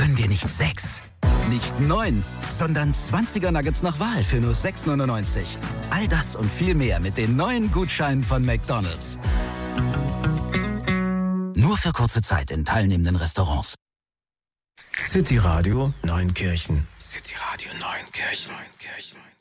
Gönn dir nicht 6, nicht 9, sondern 20er Nuggets nach Wahl für nur 6,99. All das und viel mehr mit den neuen Gutscheinen von McDonald's. Nur für kurze Zeit in teilnehmenden Restaurants. City Radio Neunkirchen. City Radio Neunkirchen.